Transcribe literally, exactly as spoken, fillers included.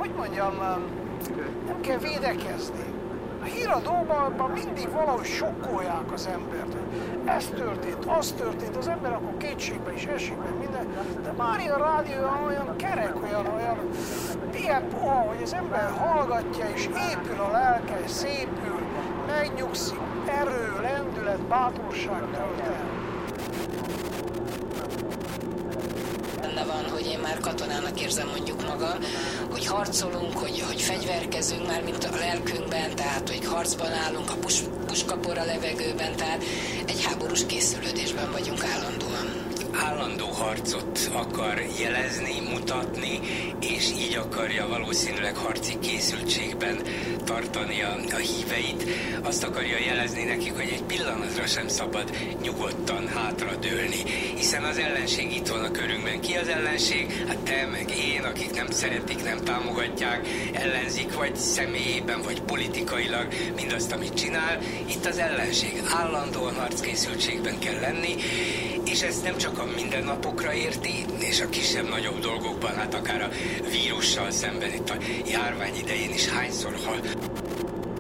hogy mondjam, nem kell védekezni. A híradóban mindig valahogy sokkolják az embert. Ez történt, az történt, az ember akkor kétségbe is esik, meg minden. De már a rádió olyan kerek, olyan, olyan ilyen puha, hogy az ember hallgatja, és épül a lelke, szépül, megnyugszik, erő, lendület, bátorság tölt el. Benne van, hogy én már katonának érzem mondjuk magam, hogy harcolunk, hogy, hogy fegyverkezünk már, mint a lelkünkben, tehát hogy harcban állunk a pus, puskapor a levegőben, tehát egy háborús készülődésben vagyunk állandóan. Állandó harcot akar jelezni, mutatni, és így akarja valószínűleg harci készültségben tartani a, a híveit. Azt akarja jelezni nekik, hogy egy pillanatra sem szabad nyugodtan hátradőlni, hiszen az ellenség itt van a körünkben. Ki az ellenség? Hát te, meg én, akik nem szeretik, nem támogatják, ellenzik, vagy személyében, vagy politikailag mindazt, amit csinál. Itt az ellenség. Állandóan harckészültségben kell lenni, és ezt nem csak a mindennapokra érti, és a kisebb-nagyobb dolgokban, hát akár a vírussal szemben, itt a járvány idején is hányszor hal.